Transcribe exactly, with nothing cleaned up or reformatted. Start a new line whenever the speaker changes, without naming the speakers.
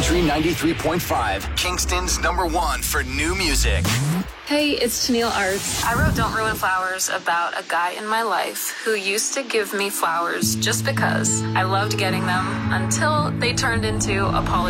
Country ninety-three point five, Kingston's number one for new music.
Hey, it's Tennille Arts. I wrote Don't Ruin Flowers about a guy in my life who used to give me flowers just because I loved getting them until they turned into apologies.